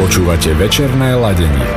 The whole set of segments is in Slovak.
Počúvate večerné ladenie.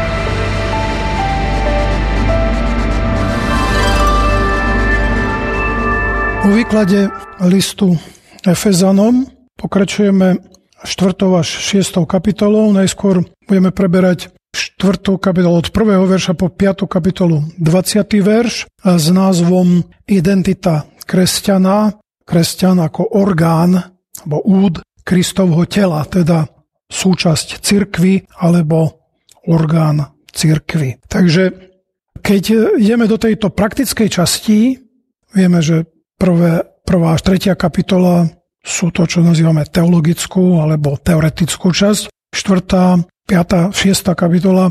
Po výklade listu Efezanom pokračujeme 4. až 6. kapitolou. Najskôr budeme preberať 4. kapitolu od 1. verša po 5. kapitolu 20. verš s názvom Identita kresťana. Kresťan ako orgán alebo úd Kristovho tela, teda súčasť cirkvi alebo orgán cirkvi. Takže keď ideme do tejto praktickej časti, vieme, že prvá až 3. kapitola sú to, čo nazývame teologickú alebo teoretickú časť. 4., 5., 6. kapitola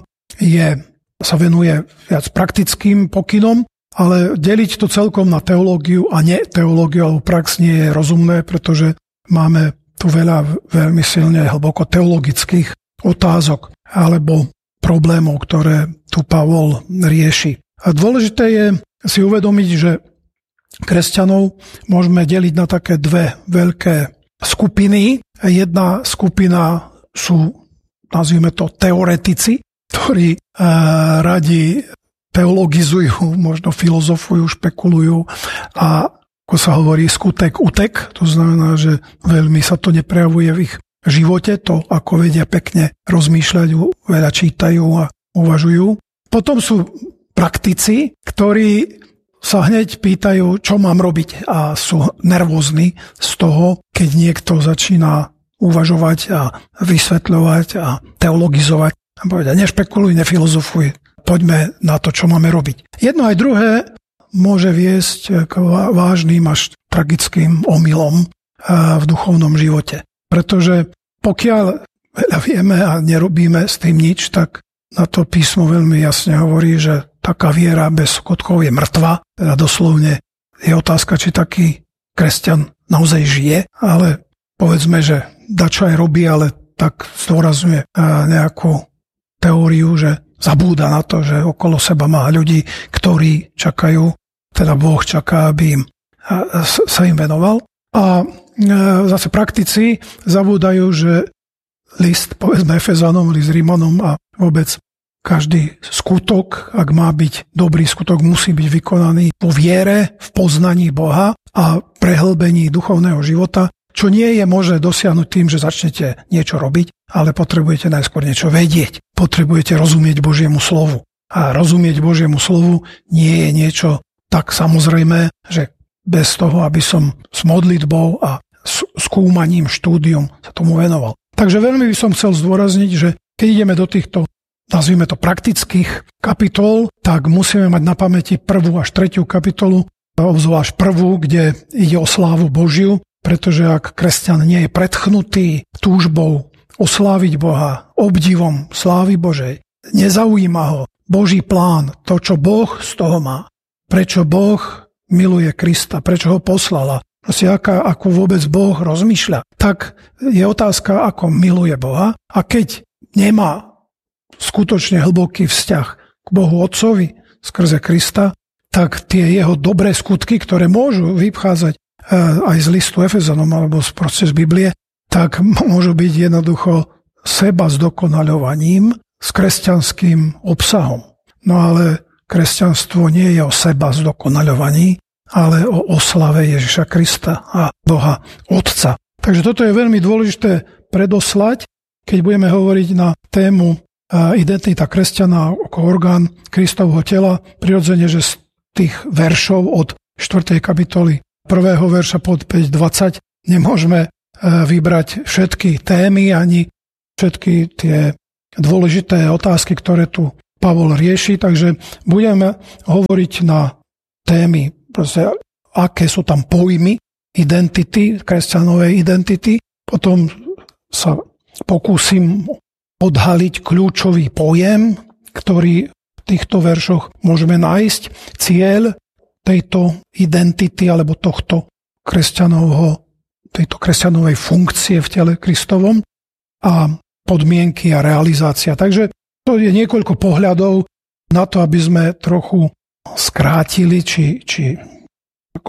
sa venuje viac praktickým pokynom, ale deliť to celkom na teológiu a neteológiu alebo prax nie je rozumné, pretože máme tu veľmi silne hlboko teologických otázok alebo problémov, ktoré tu Pavol rieši. A dôležité je si uvedomiť, že kresťanov môžeme deliť na také dve veľké skupiny. Jedna skupina sú, nazvime to, teoretici, ktorí radi teologizujú, možno filozofujú, špekulujú a ako sa hovorí, skutek utek. To znamená, že veľmi sa to neprejavuje v ich živote, to ako vedia pekne rozmýšľajú, veľa čítajú a uvažujú. Potom sú praktici, ktorí sa hneď pýtajú, čo mám robiť a sú nervózni z toho, keď niekto začína uvažovať a vysvetľovať a teologizovať a povedať, nešpekuluj, nefilozofuj, poďme na to, čo máme robiť. Jedno aj druhé môže viesť k vážnym až tragickým omylom v duchovnom živote. Pretože pokiaľ veľa vieme a nerobíme s tým nič, tak na to písmo veľmi jasne hovorí, že taká viera bez skutkov je mŕtva. Teda doslovne je otázka, či taký kresťan naozaj žije, ale povedzme, že dačo aj robí, ale tak zdôrazňuje nejakú teóriu, že zabúda na to, že okolo seba má ľudí, ktorí čakajú, teda Boh čaká, aby sa im venoval. A zase praktici zabúdajú, že list, povedzme Efezanom, list Rímanom a vôbec každý skutok, ak má byť dobrý skutok, musí byť vykonaný po viere, v poznaní Boha a prehlbení duchovného života, čo nie je možné dosiahnuť tým, že začnete niečo robiť, ale potrebujete najskôr niečo vedieť. Potrebujete rozumieť Božiemu slovu. A rozumieť Božiemu slovu nie je niečo tak samozrejme, že bez toho, aby som s modlitbou a skúmaním, štúdium sa tomu venoval. Takže veľmi by som chcel zdôrazniť, že keď ideme do týchto, nazvime to, praktických kapitol, tak musíme mať na pamäti 1. až 3. kapitolu, obzvlášť 1., kde ide o slávu Božiu, pretože ak kresťan nie je predchnutý túžbou osláviť Boha, obdivom slávy Božej, nezaujíma ho Boží plán, to, čo Boh z toho má, prečo Boh miluje Krista, prečo ho poslala, proste ako vôbec Boh rozmýšľa, tak je otázka, ako miluje Boha. A keď nemá skutočne hlboký vzťah k Bohu Otcovi skrze Krista, tak tie jeho dobré skutky, ktoré môžu vychádzať aj z listu Efezanom alebo proste z Biblie, tak môžu byť jednoducho seba zdokonaľovaním s kresťanským obsahom. No ale kresťanstvo nie je o seba zdokonaľovaní, ale o oslave Ježiša Krista a Boha Otca. Takže toto je veľmi dôležité predoslať, keď budeme hovoriť na tému identita kresťana ako orgán Kristovho tela. Prirodzene, že z tých veršov od 4. kapitoly 1. verša pod 5.20 nemôžeme vybrať všetky témy ani všetky tie dôležité otázky, ktoré tu Pavol rieši, takže budeme hovoriť na témy, proste, aké sú tam pojmy identity, kresťanovej identity. Potom sa pokúsim odhaliť kľúčový pojem, ktorý v týchto veršoch môžeme nájsť, cieľ tejto identity alebo tejto kresťanovej funkcie v tele Kristovom a podmienky a realizácia. Takže to je niekoľko pohľadov na to, aby sme trochu skrátili či ako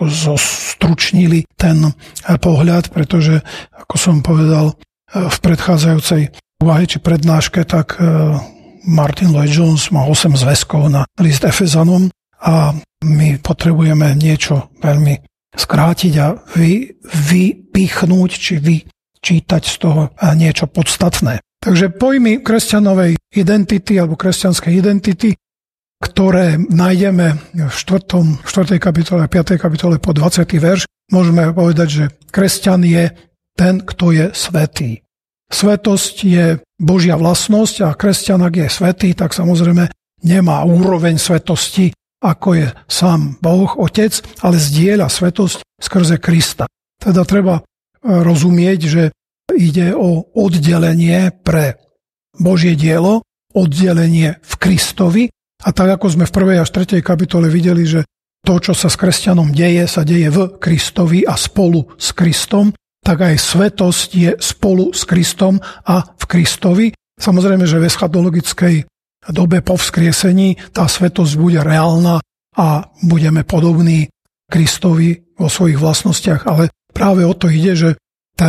zostručnili ten pohľad, pretože, ako som povedal v predchádzajúcej úvahe či prednáške, tak Martin Lloyd-Jones má 8 zväzkov na list Efezanom a my potrebujeme niečo veľmi skrátiť a vypichnúť či vyčítať z toho niečo podstatné. Takže pojmy kresťanovej identity alebo kresťanskej identity, ktoré nájdeme v 4. kapitole a 5. kapitole po 20. verš, môžeme povedať, že kresťan je ten, kto je svätý. Svätosť je Božia vlastnosť a kresťan, ak je svätý, tak samozrejme nemá úroveň svetosti, ako je sám Boh, Otec, ale zdieľa svätosť skrze Krista. Teda treba rozumieť, že ide o oddelenie pre Božie dielo, oddelenie v Kristovi. A tak, ako sme v 1. až 3. kapitole videli, že to, čo sa s kresťanom deje, sa deje v Kristovi a spolu s Kristom, tak aj svätosť je spolu s Kristom a v Kristovi. Samozrejme, že v eschatologickej dobe po vzkriesení tá svätosť bude reálna a budeme podobní Kristovi vo svojich vlastnostiach, ale práve o to ide, že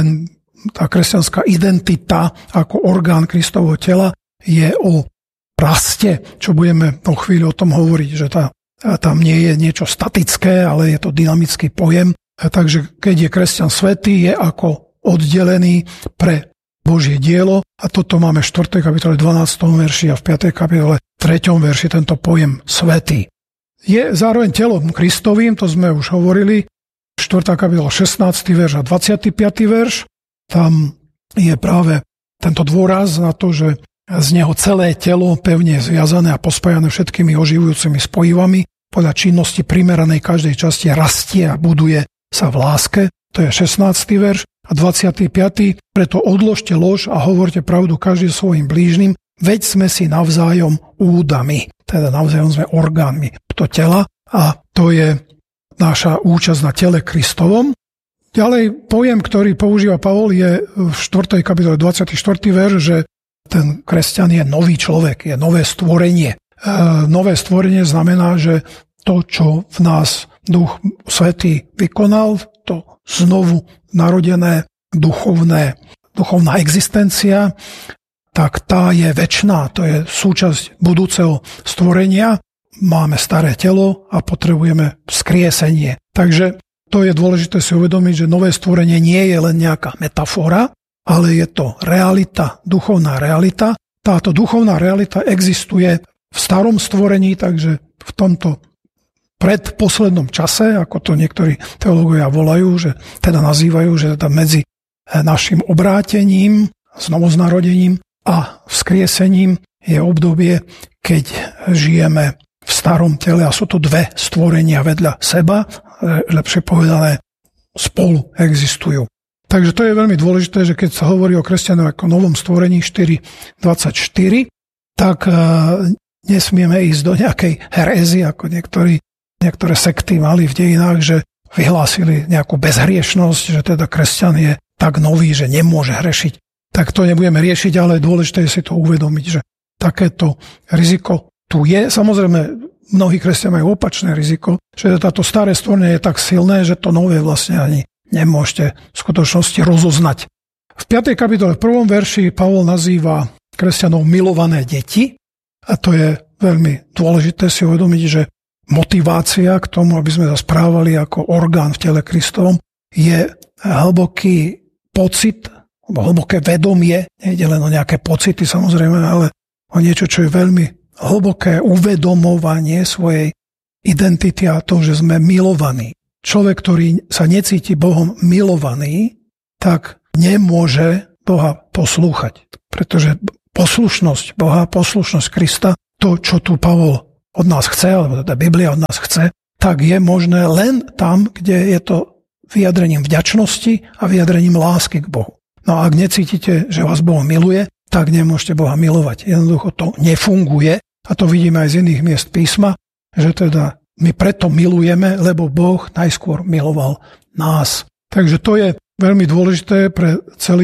tá kresťanská identita ako orgán Kristovho tela je o raste, čo budeme o chvíľu o tom hovoriť, že tam nie je niečo statické, ale je to dynamický pojem. Takže keď je kresťan svätý, je ako oddelený pre Božie dielo a toto máme v 4. kapitole 12. verši a v 5. kapitole 3. verši tento pojem svätý. Je zároveň telom Kristovým, to sme už hovorili, 4. kapitola 16. verš a 25. verš. Tam je práve tento dôraz na to, že z neho celé telo pevne zviazané a pospájané všetkými oživujúcimi spojivami podľa činnosti primeranej každej časti rastie a buduje sa v láske. To je 16. verš. A 25. Preto odložte lož a hovorte pravdu každý svojim blížnym, veď sme si navzájom údami. Teda navzájom sme orgánmi to tela a to je naša účasť na tele Kristovom. Ďalej pojem, ktorý používa Pavol, je v 4. kapitole 24. verš, že ten kresťan je nový človek, je nové stvorenie. Nové stvorenie znamená, že to, čo v nás Duch Svätý vykonal, to znovu narodené duchovná existencia, tak tá je večná, to je súčasť budúceho stvorenia. Máme staré telo a potrebujeme vzkriesenie. Takže to je dôležité si uvedomiť, že nové stvorenie nie je len nejaká metafora, ale je to realita, duchovná realita. Táto duchovná realita existuje v starom stvorení, takže v tomto predposlednom čase, ako to niektorí teológovia volajú, že teda nazývajú, že teda medzi našim obrátením, znovuznarodením a vzkriesením je obdobie, keď žijeme v starom tele a sú to dve stvorenia vedľa seba, lepšie povedané, spolu existujú. Takže to je veľmi dôležité, že keď sa hovorí o kresťanoch ako novom stvorení 4.24, tak nesmieme ísť do nejakej herézie, ako niektoré sekty mali v dejinách, že vyhlásili nejakú bezhriešnosť, že teda kresťan je tak nový, že nemôže hrešiť. Tak to nebudeme riešiť, ale dôležité je si to uvedomiť, že takéto riziko tu je. Samozrejme, mnohí kresťania majú opačné riziko, že táto staré stvorenie je tak silné, že to nové vlastne ani nemôžete v skutočnosti rozoznať. V 5. kapitole v 1. verši Pavol nazýva kresťanov milované deti a to je veľmi dôležité si uvedomiť, že motivácia k tomu, aby sme sa správali ako orgán v tele Kristovom, je hlboký pocit, hlboké vedomie, nie len o nejaké pocity samozrejme, ale o niečo, čo je veľmi hlboké uvedomovanie svojej identity a to, že sme milovaní. Človek, ktorý sa necíti Bohom milovaný, tak nemôže Boha poslúchať. Pretože poslušnosť Boha, poslušnosť Krista, to, čo tu Pavol od nás chce, alebo teda Biblia od nás chce, tak je možné len tam, kde je to vyjadrením vďačnosti a vyjadrením lásky k Bohu. No a ak necítite, že vás Boh miluje, tak nemôžete Boha milovať. Jednoducho to nefunguje a to vidíme aj z iných miest písma, že teda my preto milujeme, lebo Boh najskôr miloval nás. Takže to je veľmi dôležité pre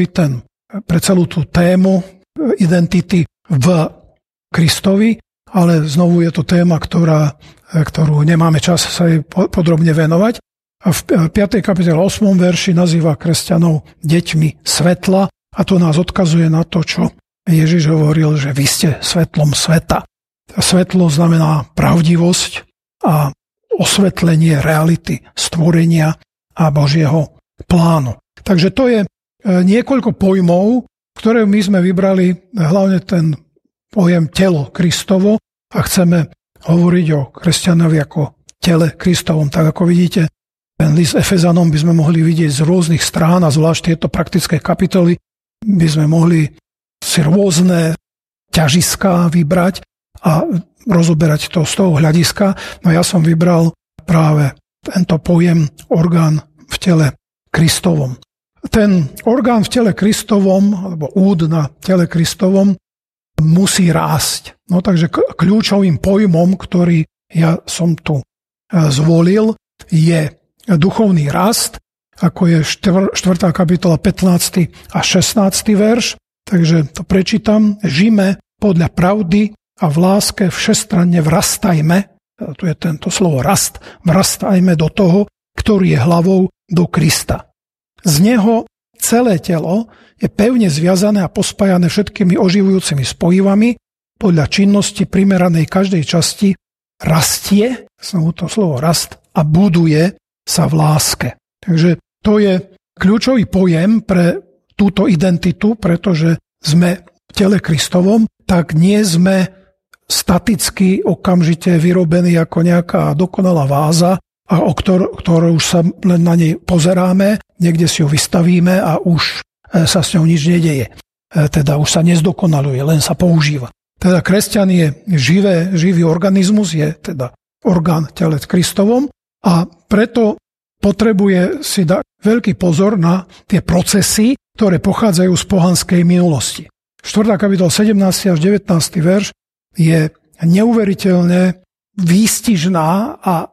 celú tú tému identity v Kristovi, ale znovu je to téma, ktorú nemáme čas sa jej podrobne venovať. A v 5. kapitole 8. verši nazýva kresťanov deťmi svetla a to nás odkazuje na to, čo Ježiš hovoril, že vy ste svetlom sveta. Svetlo znamená pravdivosť a osvetlenie reality stvorenia a Božieho plánu. Takže to je niekoľko pojmov, ktoré my sme vybrali, hlavne ten pojem telo Kristovo, a chceme hovoriť o kresťanovi ako tele Kristovom. Tak ako vidíte, ten list Efezanom by sme mohli vidieť z rôznych strán a zvlášť tieto praktické kapitoly by sme mohli si rôzne ťažiská vybrať a rozoberať to z toho hľadiska. No ja som vybral práve tento pojem orgán v tele Kristovom. Ten orgán v tele Kristovom, alebo úd na tele Kristovom, musí rásť. No takže kľúčovým pojmom, ktorý ja som tu zvolil, je duchovný rast, ako je 4. kapitola 15. a 16. verš. Takže to prečítam. Žime podľa pravdy a v láske všestranne vrastajme. Tu je tento slovo rast. Vrastajme do toho, ktorý je hlavou, do Krista. Z neho celé telo je pevne zviazané a pospájané všetkými oživujúcimi spojivami. Podľa činnosti primeranej každej časti rastie, znovu to slovo rast, a buduje sa v láske. Takže to je kľúčový pojem pre túto identitu, pretože sme v tele Kristovom, tak nie sme staticky okamžite vyrobení ako nejaká dokonalá váza, a ktorú už sa len na nej pozeráme, niekde si ju vystavíme a už sa s ňou nič nedeje. Teda už sa nezdokonaluje, len sa používa. Teda kresťan je živý organizmus, je teda orgán tele Kristovom a preto potrebuje si dať veľký pozor na tie procesy, ktoré pochádzajú z pohanskej minulosti. 4. kapitola 17. až 19. verš je neuveriteľne výstižná a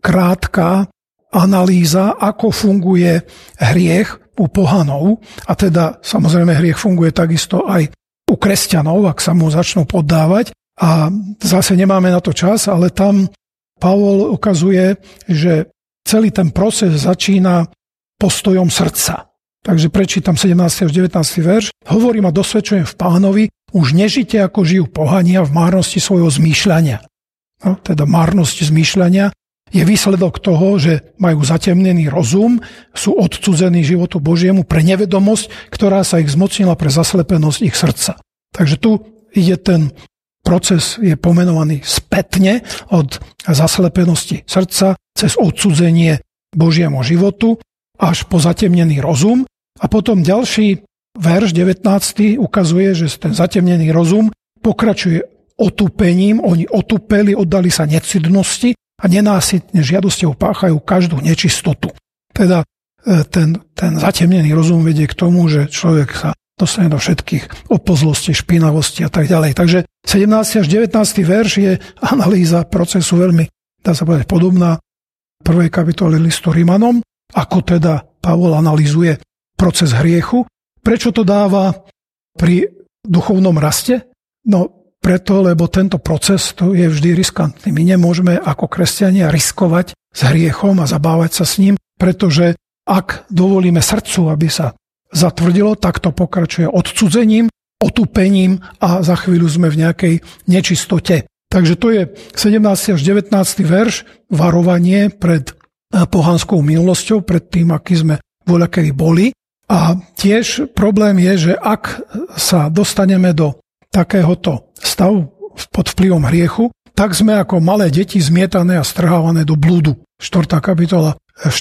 krátka analýza, ako funguje hriech u pohanov. A teda samozrejme hriech funguje takisto aj u kresťanov, ak sa mu začnú poddávať. A zase nemáme na to čas, ale tam Pavol ukazuje, že celý ten proces začína postojom srdca. Takže prečítam 17. až 19. verš. Hovorím a dosvedčujem v Pánovi, už nežite ako žijú pohania v márnosti svojho zmýšľania. No, teda márnosť zmýšľania je výsledok toho, že majú zatemnený rozum, sú odcudzení životu Božiemu pre nevedomosť, ktorá sa ich zmocnila pre zaslepenosť ich srdca. Takže tu ide ten proces, je pomenovaný spätne od zaslepenosti srdca cez odcudzenie Božiemu životu až po zatemnený rozum. A potom ďalší verš 19. ukazuje, že ten zatemnený rozum pokračuje otúpením. Oni otúpeli, oddali sa necidnosti a nenásytne žiadosťou páchajú každú nečistotu. Teda ten zatemnený rozum vedie k tomu, že človek sa dostane do všetkých opozlosti, špinavosti a tak ďalej. Takže 17. až 19. verš je analýza procesu veľmi, dá sa povedať, podobná prvej kapitole listu Rimanom, ako teda Pavol analýzuje proces hriechu. Prečo to dáva pri duchovnom raste? No preto, lebo tento proces to je vždy riskantný. My nemôžeme ako kresťania riskovať s hriechom a zabávať sa s ním, pretože ak dovolíme srdcu, aby sa zatvrdilo, tak to pokračuje odcudzením, otúpením a za chvíľu sme v nejakej nečistote. Takže to je 17. až 19. verš, varovanie pred pohanskou minulosťou, pred tým, aký sme voľakedy boli. A tiež problém je, že ak sa dostaneme do takéhoto stavu pod vplyvom hriechu, tak sme ako malé deti zmietané a strhávané do blúdu. 4. kapitola,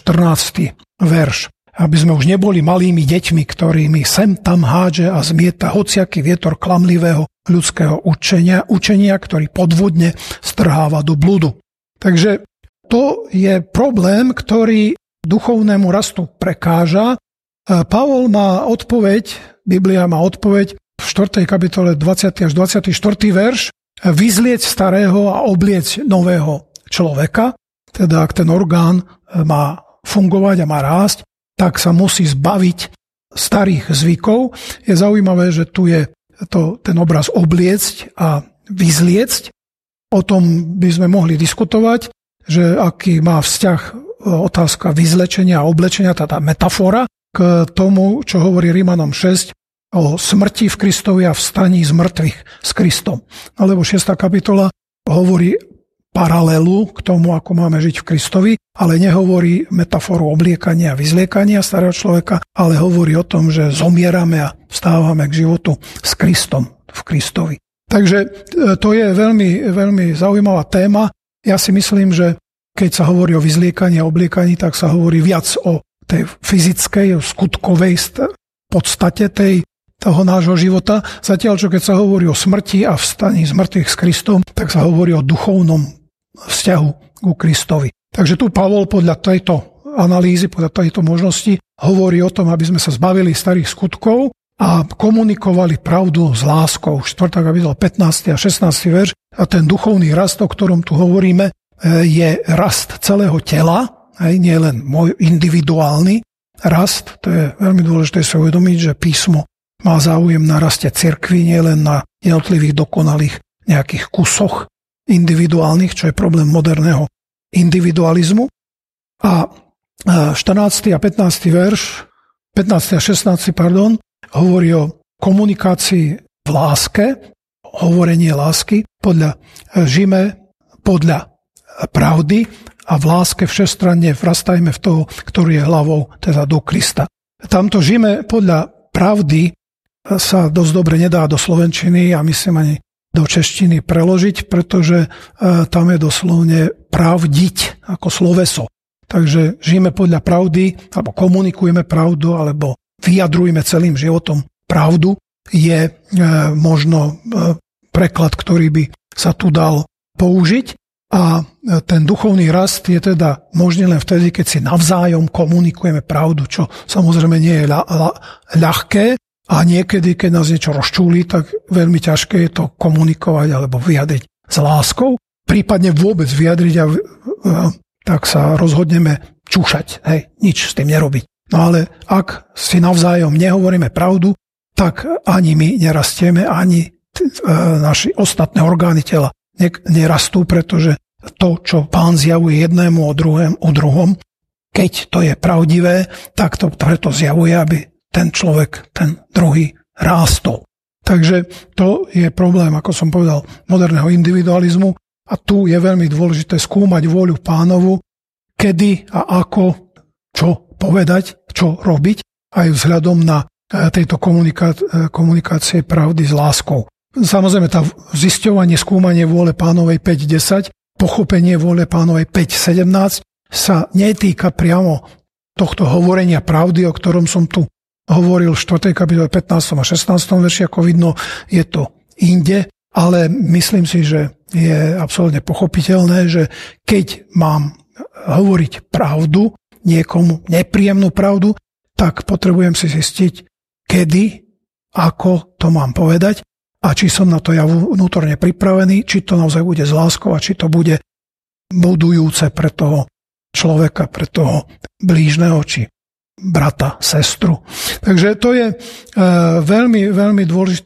14. verš. Aby sme už neboli malými deťmi, ktorými sem tam hádže a zmieta hociaký vietor klamlivého ľudského učenia, ktorý podvodne strháva do blúdu. Takže to je problém, ktorý duchovnému rastu prekáža. Pavol má odpoveď, Biblia má odpoveď v 4. kapitole 20. až 24. verš, vyzlieť starého a obliecť nového človeka, teda ak ten orgán má fungovať a má rásť, tak sa musí zbaviť starých zvykov. Je zaujímavé, že tu je ten obraz obliecť a vyzliecť. O tom by sme mohli diskutovať, že aký má vzťah otázka vyzlečenia a oblečenia, tá metafora, k tomu, čo hovorí Rimanom 6, o smrti v Kristovi a vstaní z mŕtvych s Kristom. Alebo 6. kapitola hovorí paralelu k tomu, ako máme žiť v Kristovi, ale nehovorí metaforu obliekania a vyzliekania starého človeka, ale hovorí o tom, že zomierame a vstávame k životu s Kristom v Kristovi. Takže to je veľmi, veľmi zaujímavá téma. Ja si myslím, že keď sa hovorí o vyzliekaní a obliekaní, tak sa hovorí viac o tej fyzickej, o skutkovej podstate toho nášho života. Zatiaľ, čo keď sa hovorí o smrti a vstaní z mŕtvych s Kristom, tak sa hovorí o duchovnom vzťahu ku Kristovi. Takže tu Pavol podľa tejto analýzy, podľa tejto možnosti hovorí o tom, aby sme sa zbavili starých skutkov a komunikovali pravdu s láskou. 4. kapitola 15. a 16. verš. A ten duchovný rast, o ktorom tu hovoríme, je rast celého tela, nie len môj individuálny rast. To je veľmi dôležité si uvedomiť, že písmo má záujem na raste cirkvi, nie len na jednotlivých dokonalých nejakých kusoch individuálnych, čo je problém moderného individualizmu. A 14. a 15. verš, 15. a 16. hovorí o komunikácii v láske, hovorenie lásky, žijeme podľa pravdy a v láske všestranne vrastajme v toho, ktorý je hlavou, teda do Krista. Tamto žijeme podľa pravdy sa dosť dobre nedá do slovenčiny a myslím ani do češtiny preložiť, pretože tam je doslovne pravdiť ako sloveso. Takže žijeme podľa pravdy, alebo komunikujeme pravdu, alebo vyjadrujeme celým životom pravdu, je možno preklad, ktorý by sa tu dal použiť. A ten duchovný rast je teda možný len vtedy, keď si navzájom komunikujeme pravdu, čo samozrejme nie je ľahké. A niekedy, keď nás niečo rozčúli, tak veľmi ťažké je to komunikovať alebo vyjadriť s láskou. Prípadne vôbec vyjadriť a tak sa rozhodneme čúšať. Hej, nič s tým nerobiť. No ale ak si navzájom nehovoríme pravdu, tak ani my nerastieme, ani naši ostatné orgány tela nerastú, pretože to, čo Pán zjavuje jednému o druhom, keď to je pravdivé, tak to preto zjavuje, aby ten človek, ten druhý rástol. Takže to je problém, ako som povedal, moderného individualizmu a tu je veľmi dôležité skúmať vôľu Pánovu, kedy a ako, čo povedať, čo robiť, aj vzhľadom na tejto komunikácie pravdy s láskou. Samozrejme, tá zisťovanie, skúmanie vôle Pánovej 5.10, pochopenie vôle Pánovej 5.17 sa netýka priamo tohto hovorenia pravdy, o ktorom som tu hovoril v 4. kapitole 15. a 16. verši, ako vidno, je to inde, ale myslím si, že je absolútne pochopiteľné, že keď mám hovoriť pravdu, niekomu nepríjemnú pravdu, tak potrebujem si zistiť, kedy, ako to mám povedať a či som na to ja vnútorne pripravený, či to naozaj bude s láskou a či to bude budujúce pre toho človeka, pre toho blížneho, či brata, sestru. Takže to je veľmi, veľmi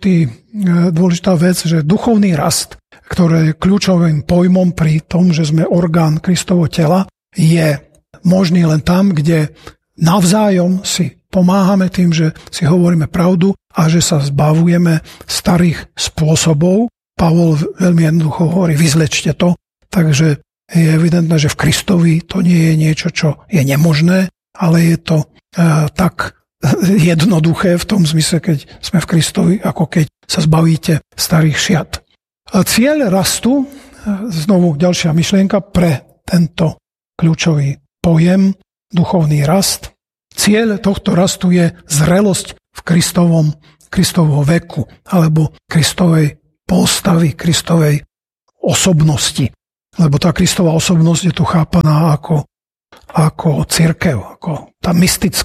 dôležitá vec, že duchovný rast, ktorý je kľúčovým pojmom pri tom, že sme orgán Kristovo tela, je možný len tam, kde navzájom si pomáhame tým, že si hovoríme pravdu a že sa zbavujeme starých spôsobov. Pavol veľmi jednoducho hovorí, vyzlečte to, takže je evidentné, že v Kristovi to nie je niečo, čo je nemožné, ale je to tak jednoduché v tom zmysle, keď sme v Kristovi, ako keď sa zbavíte starých šiat. Cieľ rastu, znovu ďalšia myšlienka pre tento kľúčový pojem, duchovný rast. Cieľ tohto rastu je zrelosť v Kristovom veku, alebo Kristovej postavy, Kristovej osobnosti. Lebo tá Kristova osobnosť je tu chápaná ako cirkev, ako tá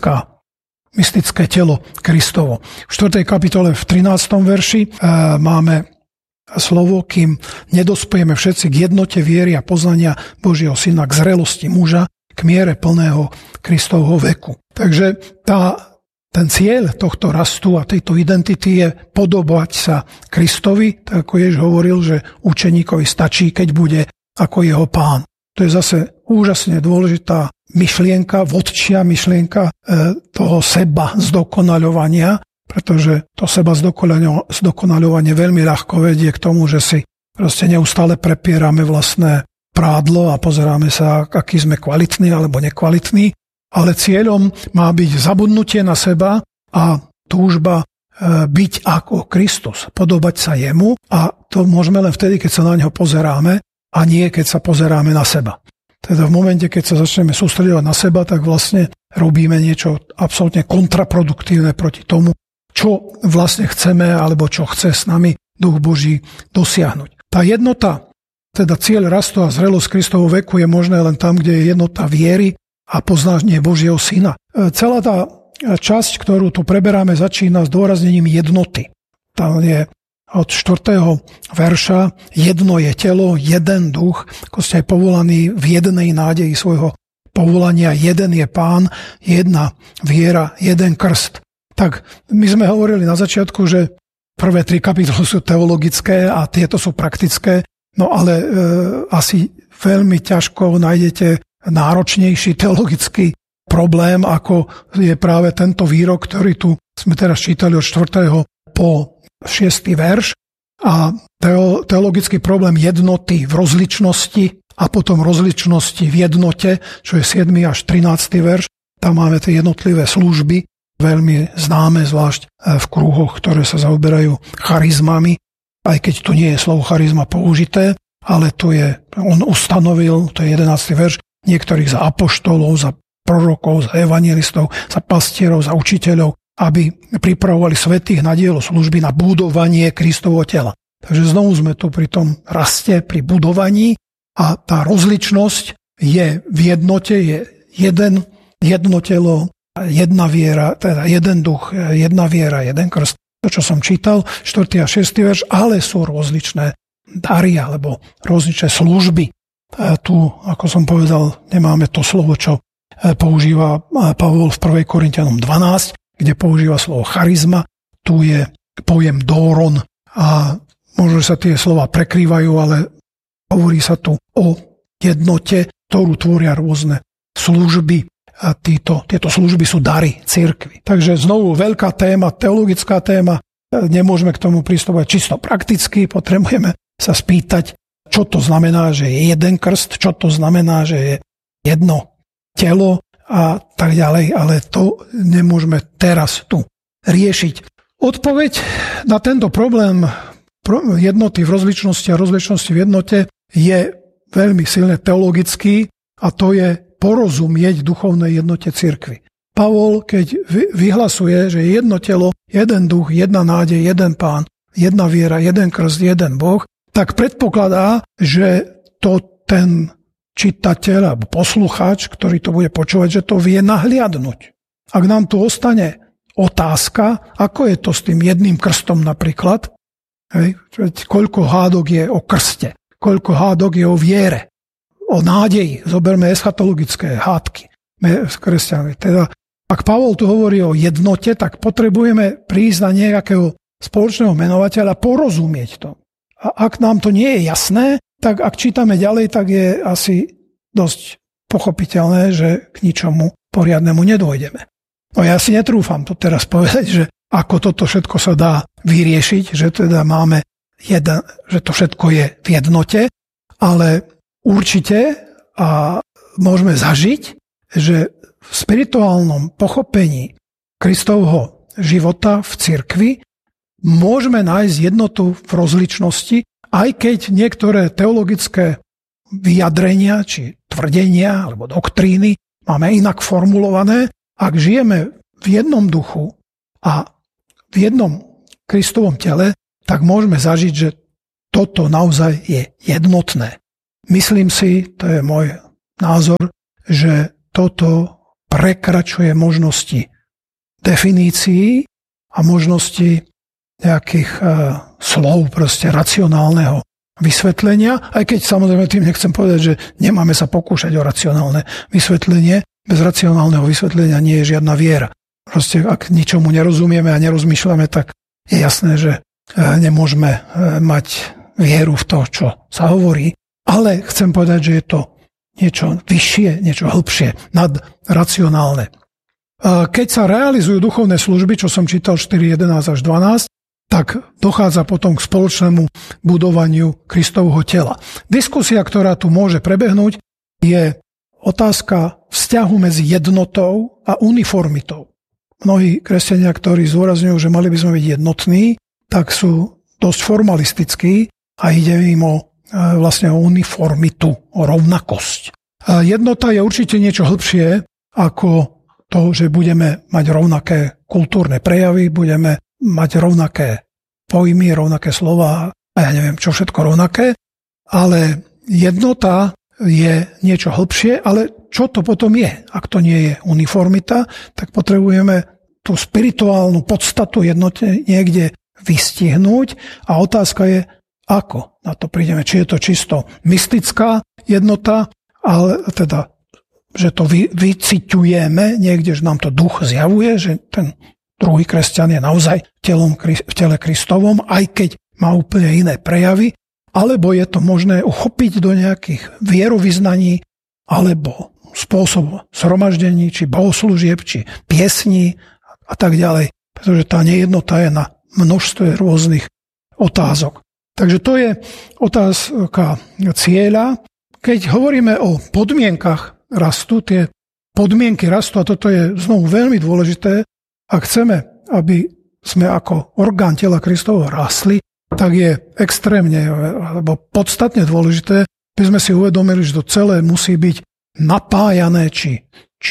mystické telo Kristovo. V 4. kapitole v 13. verši máme slovo, kým nedospejeme všetci k jednote viery a poznania Božieho Syna, k zrelosti muža, k miere plného Kristovho veku. Takže ten cieľ tohto rastu a tejto identity je podobať sa Kristovi, tak ako Ježiš hovoril, že učeníkovi stačí, keď bude ako jeho Pán. To je zase úžasne dôležitá myšlienka, vodčia myšlienka toho seba zdokonaľovania, pretože to seba zdokonaľovanie veľmi ľahko vedie k tomu, že si proste neustále prepierame vlastné prádlo a pozeráme sa, aký sme kvalitní alebo nekvalitní, ale cieľom má byť zabudnutie na seba a túžba byť ako Kristus, podobať sa jemu, a to môžeme len vtedy, keď sa na neho pozeráme a nie keď sa pozeráme na seba. Teda v momente, keď sa začneme sústredovať na seba, tak vlastne robíme niečo absolútne kontraproduktívne proti tomu, čo vlastne chceme alebo čo chce s nami Duch Boží dosiahnuť. Tá jednota, teda cieľ rastu a zrelosť Kristovho veku je možné len tam, kde je jednota viery a poznanie Božieho Syna. Celá tá časť, ktorú tu preberáme, začína s dôraznením jednoty. Tam je od 4. verša: jedno je telo, jeden duch, ako ste aj povolaní v jednej nádeji svojho povolania, jeden je Pán, jedna viera, jeden krst. Tak my sme hovorili na začiatku, že prvé 3 kapitoly sú teologické a tieto sú praktické, no ale asi veľmi ťažko nájdete náročnejší teologický problém, ako je práve tento výrok, ktorý tu sme teraz čítali od 4. po 6. verš. A teologický problém jednoty v rozličnosti a potom rozličnosti v jednote, čo je 7. až 13. verš. Tam máme tie jednotlivé služby, veľmi známe, zvlášť v kruhoch, ktoré sa zaoberajú charizmami, aj keď tu nie je slovo charizma použité, ale tu je, on ustanovil, to je 11. verš, niektorých za apoštolov, za prorokov, za evanjelistov, za pastierov, za učiteľov, aby pripravovali svätých na dielo služby, na budovanie Kristovho tela. Takže znovu sme tu pri tom raste, pri budovaní, a tá rozličnosť je v jednote, je jedno telo, jedna viera, teda jeden duch, jedna viera, jeden krst. To, čo som čítal, 4. a 6. verš, ale sú rozličné dary alebo rozličné služby. Tu, ako som povedal, nemáme to slovo, čo používa Pavol v 1. Korinťanom 12, kde používa slovo charizma. Tu je pojem doron a možno sa tie slova prekrývajú, ale hovorí sa tu o jednote, ktorú tvoria rôzne služby. A tieto služby sú dary cirkvi. Takže znovu veľká téma, teologická téma. Nemôžeme k tomu pristupovať čisto prakticky. Potrebujeme sa spýtať, čo to znamená, že je jeden krst, čo to znamená, že je jedno telo a tak ďalej. Ale to nemôžeme teraz tu riešiť. Odpoveď na tento problém jednoty v rozličnosti a rozličnosti v jednote je veľmi silne teologický, a to je porozumieť duchovnej jednote cirkvi. Pavol, keď vyhlasuje, že jedno telo, jeden duch, jedna nádej, jeden Pán, jedna viera, jeden krst, jeden Boh, tak predpokladá, že to ten čitateľ alebo poslucháč, ktorý to bude počúvať, že to vie nahliadnúť. Ak nám tu ostane otázka, ako je to s tým jedným krstom napríklad, koľko hádok je o krste, koľko hádok je o viere, o nádeji, zoberme eschatologické hádky s kresťanmi. Teda, ak Pavol tu hovorí o jednote, tak potrebujeme prísť na nejakého spoločného menovateľa, porozumieť to. A ak nám to nie je jasné, tak ak čítame ďalej, tak je asi dosť pochopiteľné, že k ničomu poriadnemu nedôjdeme. No ja si netrúfam to teraz povedať, že ako toto všetko sa dá vyriešiť, že teda máme že to všetko je v jednote, ale určite a môžeme zažiť, že v spirituálnom pochopení Kristovho života v cirkvi môžeme nájsť jednotu v rozličnosti, aj keď niektoré teologické vyjadrenia či tvrdenia alebo doktríny máme inak formulované. Ak žijeme v jednom duchu a v jednom Kristovom tele, tak môžeme zažiť, že toto naozaj je jednotné. Myslím si, to je môj názor, že toto prekračuje možnosti definícií a možnosti nejakých slov, proste racionálneho vysvetlenia, aj keď samozrejme tým nechcem povedať, že nemáme sa pokúšať o racionálne vysvetlenie. Bez racionálneho vysvetlenia nie je žiadna viera. Proste ak ničomu nerozumieme a nerozmýšľame, tak je jasné, že nemôžeme mať vieru v to, čo sa hovorí. Ale chcem povedať, že je to niečo vyššie, niečo hĺbšie, nadracionálne. Keď sa realizujú duchovné služby, čo som čítal 4.11 až 12, tak dochádza potom k spoločnému budovaniu Kristovho tela. Diskusia, ktorá tu môže prebehnúť, je otázka vzťahu medzi jednotou a uniformitou. Mnohí kresťania, ktorí zdôrazňujú, že mali by sme byť jednotní, tak sú dosť formalistickí a ide im vlastne o uniformitu, o rovnakosť. Jednota je určite niečo hlbšie ako to, že budeme mať rovnaké kultúrne prejavy, budeme mať rovnaké pojmy, rovnaké slova a ja neviem, čo všetko rovnaké, ale jednota je niečo hlbšie, ale čo to potom je? Ak to nie je uniformita, tak potrebujeme tú spirituálnu podstatu jednoty niekde vystihnúť a otázka je, ako na to prídeme. Či je to čisto mystická jednota, ale teda že to vyciťujeme niekde, že nám to duch zjavuje, že ten druhý kresťan je naozaj v tele Kristovom, aj keď má úplne iné prejavy, alebo je to možné uchopiť do nejakých vierovyznaní, alebo spôsob zhromaždení, či bohoslúžieb, či piesní a tak ďalej. Pretože tá nejednota je na množstve rôznych otázok. Takže to je otázka cieľa. Keď hovoríme o podmienkach rastu, tie podmienky rastu, a toto je znovu veľmi dôležité, ak chceme, aby sme ako orgán tela Kristovo rastli, tak je extrémne alebo podstatne dôležité, aby sme si uvedomili, že to celé musí byť napájané, či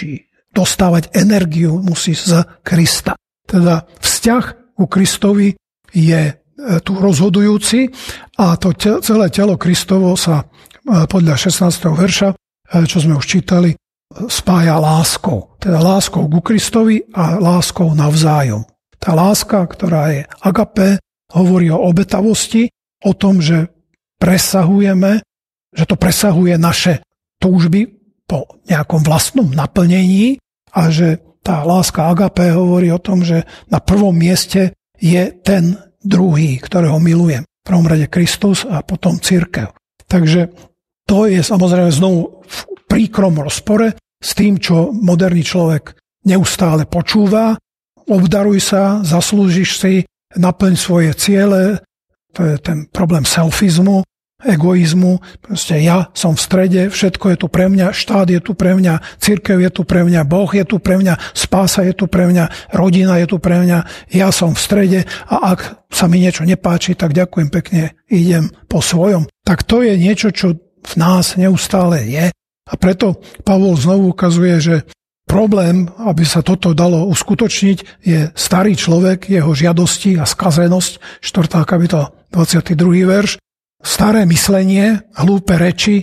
dostávať energiu musí z Krista. Teda vzťah ku Kristovi je tu rozhodujúci a to celé telo Kristovo sa podľa 16. verša, čo sme už čítali, spája láskou. Teda láskou ku Kristovi a láskou navzájom. Tá láska, ktorá je agape, hovorí o obetavosti, o tom, že presahujeme, že to presahuje naše túžby po nejakom vlastnom naplnení a že tá láska agape hovorí o tom, že na prvom mieste je ten druhý, ktorého milujem. V prvom rade Kristus a potom cirkev. Takže to je samozrejme znovu v príkrom rozpore s tým, čo moderný človek neustále počúva. Obdaruj sa, zaslúžiš si, naplň svoje ciele. To je ten problém selfizmu, egoizmu. Proste ja som v strede, všetko je tu pre mňa, štát je tu pre mňa, cirkev je tu pre mňa, Boh je tu pre mňa, spása je tu pre mňa, rodina je tu pre mňa, ja som v strede a ak sa mi niečo nepáči, tak ďakujem pekne, idem po svojom. Tak to je niečo, čo v nás neustále je. A preto Pavol znovu ukazuje, že problém, aby sa toto dalo uskutočniť, je starý človek, jeho žiadosti a skazenosť, 4. kapitola, 22. verš, staré myslenie, hlúpe reči,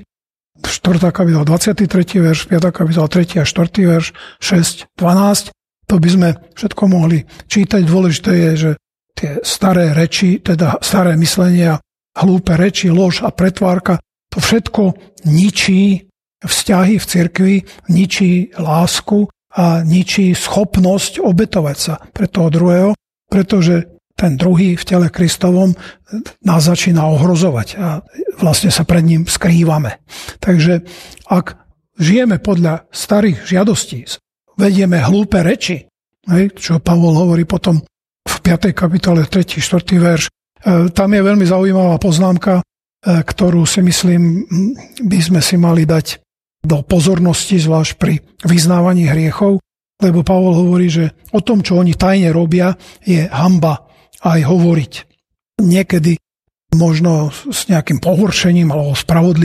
4. kapitola, 23. verš, 5. kapitola, 3. a 4. verš, 6, 12. To by sme všetko mohli čítať. Dôležité je, že tie staré reči, teda staré myslenia, hlúpe reči, lož a pretvárka, to všetko ničí vzťahy v cirkvi, ničí lásku a ničí schopnosť obetovať sa pre toho druhého, pretože ten druhý v tele Kristovom nás začína ohrozovať a vlastne sa pred ním skrývame. Takže ak žijeme podľa starých žiadostí, vedieme hlúpe reči, čo Pavol hovorí potom v 5. kapitole 3. 4. verš, tam je veľmi zaujímavá poznámka, ktorú si myslím, by sme si mali dať do pozornosti, zvlášť pri vyznávaní hriechov, lebo Pavol hovorí, že o tom, čo oni tajne robia, je hanba aj hovoriť. Niekedy možno s nejakým pohoršením alebo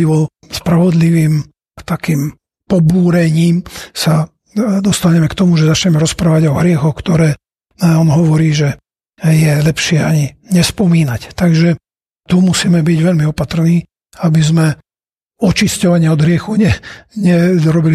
spravodlivým takým pobúrením sa dostaneme k tomu, že začneme rozprávať o hriechoch, ktoré on hovorí, že je lepšie ani nespomínať. Takže tu musíme byť veľmi opatrní, aby sme očisťovanie od hriechu nerobili